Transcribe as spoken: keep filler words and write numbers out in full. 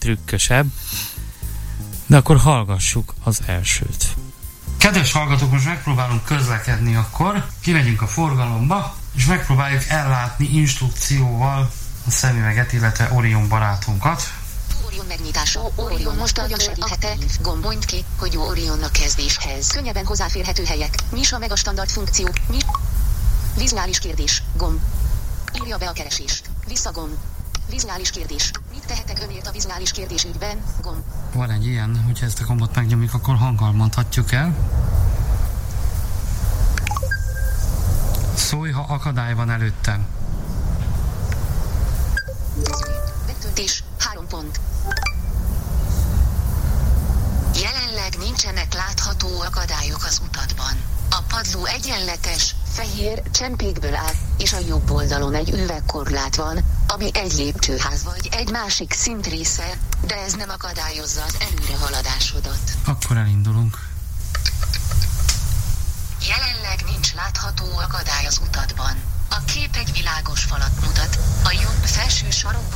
trükkösebb. De akkor hallgassuk az elsőt. Kedves hallgatók, most megpróbálunk közlekedni akkor. Kimegyünk a forgalomba, és megpróbáljuk ellátni instrukcióval a szemüveget, illetve Orion barátunkat. Orion megnyitása. Orion most nagyon segíthet-e? Gombonyt ki, hogy jó Orionnak kezdéshez. Könnyebben hozzáférhető helyek. Nyissa meg a standard funkció. Mi? Vizuális kérdés. Gomb. Írja be a keresést. Visszagomb. Vizuális kérdés. Mit tehetek önért a vizuális kérdés ügyben? Gomb. Van egy ilyen, hogyha ezt a gombot megnyomjuk, akkor hanggal mondhatjuk el. Szólj, ha akadály van előttem. Betöltés. Három pont. Jelenleg nincsenek látható akadályok az utatban. A padló egyenletes, fehér csempékből áll, és a jobb oldalon egy üvegkorlát van, ami egy lépcsőház vagy egy másik szint része, de ez nem akadályozza az előrehaladásodat. Akkor elindulunk. Jelenleg nincs látható akadály az utatban. A kép egy világos falat mutat, a jobb felső sarokban